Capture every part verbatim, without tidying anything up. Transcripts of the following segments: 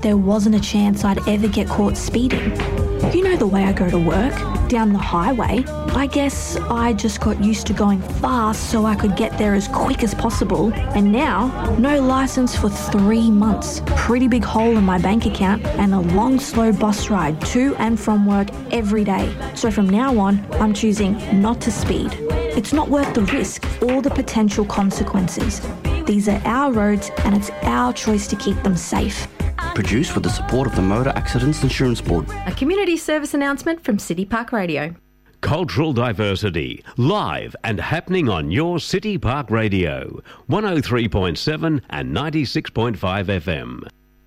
there wasn't a chance I'd ever get caught speeding. You know the way I go to work, down the highway. I guess I just got used to going fast so I could get there as quick as possible. And now, no license for three months, pretty big hole in my bank account, and a long slow bus ride to and from work every day. So from now on, I'm choosing not to speed. It's not worth the risk or the potential consequences. These are our roads and it's our choice to keep them safe. Produced with the support of the Motor Accidents Insurance Board. A community service announcement from City Park Radio. Cultural diversity, live and happening on your City Park Radio, one oh three point seven and ninety-six point five F M.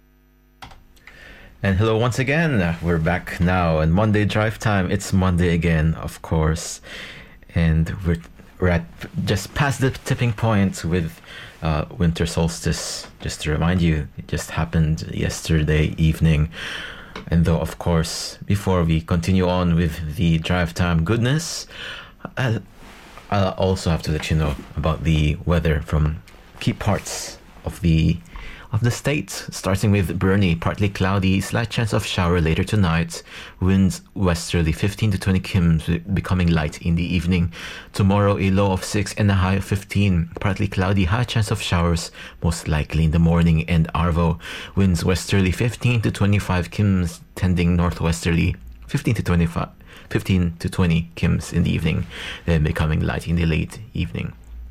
And hello once again. We're back now on Monday Drive Time. It's Monday again, of course. And we're, we're at just past the tipping point with uh, winter solstice. Just to remind you, it just happened yesterday evening. And though, of course, before we continue on with the drive time goodness, I'll, I'll also have to let you know about the weather from key parts of the of the state, starting with Burnie, partly cloudy, slight chance of shower later tonight, winds westerly fifteen to twenty kilometers, becoming light in the evening. Tomorrow, a low of six and a high of fifteen, partly cloudy, high chance of showers, most likely in the morning. And Arvo, winds westerly fifteen to twenty-five kilometers, tending northwesterly fifteen to twenty-five, fifteen to twenty kilometers in the evening, then becoming light in the late evening.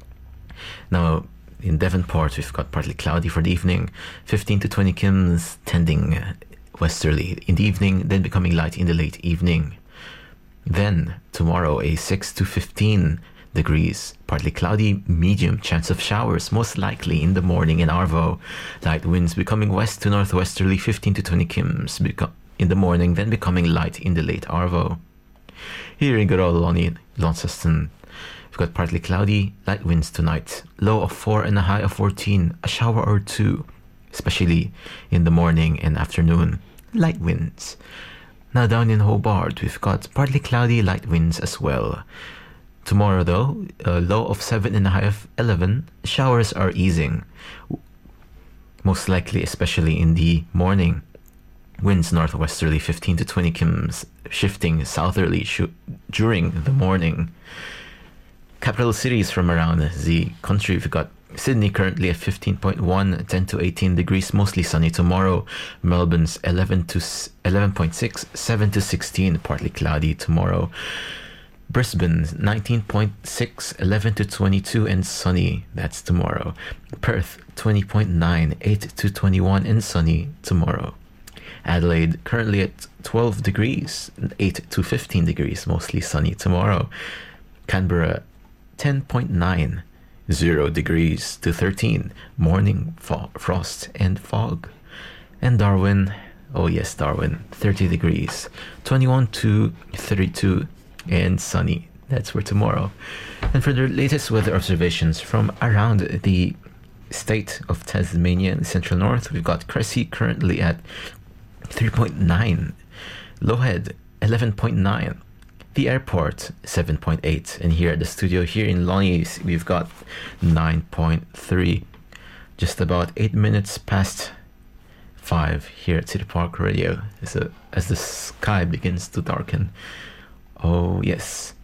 Now, in Devonport, we've got partly cloudy for the evening, fifteen to twenty kilometers, tending westerly in the evening, then becoming light in the late evening. Then, tomorrow, a six to fifteen degrees, partly cloudy, medium chance of showers, most likely in the morning in Arvo. Light winds becoming west to northwesterly, fifteen to twenty kilometers in the morning, then becoming light in the late Arvo. Here in good old Lonnie, Launceston, we've got partly cloudy, light winds tonight, low of four and a high of fourteen, a shower or two, especially in the morning and afternoon, light winds. Now down in Hobart, we've got partly cloudy, light winds as well. Tomorrow though, a low of seven and a high of eleven, showers are easing, most likely especially in the morning. Winds northwesterly fifteen to twenty kilometers, shifting southerly sh- during the morning. Capital cities from around the country, we've got Sydney currently at fifteen point one, ten to eighteen degrees, mostly sunny tomorrow. Melbourne's eleven to eleven point six, seven to sixteen, partly cloudy tomorrow. Brisbane nineteen point six, eleven to twenty-two and sunny, that's tomorrow. Perth twenty point nine, eight to twenty-one and sunny tomorrow. Adelaide currently at twelve degrees, eight to fifteen degrees, mostly sunny tomorrow. Canberra ten point nine, zero degrees to thirteen, morning fo- frost and fog. And Darwin, oh yes, Darwin, thirty degrees, twenty-one to thirty-two and sunny. That's for tomorrow. And for the latest weather observations from around the state of Tasmania in the central north, we've got Cressy currently at three point nine, Lowhead eleven point nine, the airport seven point eight, and here at the studio here in Lonnie we've got nine point three, just about eight minutes past five here at City Park Radio as, a, as the sky begins to darken. Oh yes,